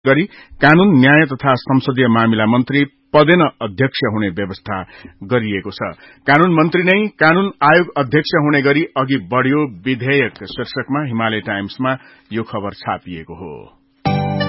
गरी कानून न्याय तथा संसदीय मामिला मन्त्री पदेन अध्यक्ष हुने व्यवस्था गरिएको छ। कानून मन्त्री नै कानून आयोग अध्यक्ष हुने गरी अघि बढ़्यो विधेयक शीर्षकमा हिमालय टाइम्समा यो खबर छापिएको हो।